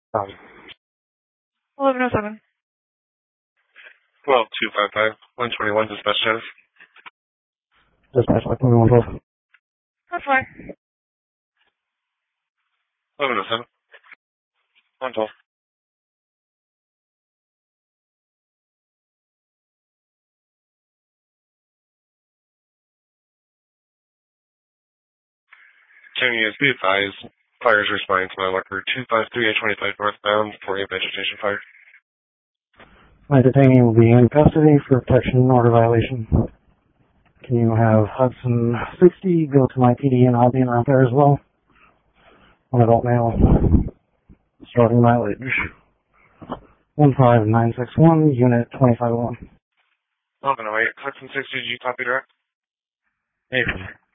1107. 12255, 121 dispatch status. Dispatch, 2112. That's fine. 1107. 112. Can you be advised, fires responding to my record 253-825 northbound for a vegetation fire. My detainee will be in custody for protection and order violation. Can you have Hudson 60 go to my PD and I'll be around there as well? One adult male. Starting mileage 15961, unit 2501. I'm gonna wait. Hudson 60, did you copy direct? Hey.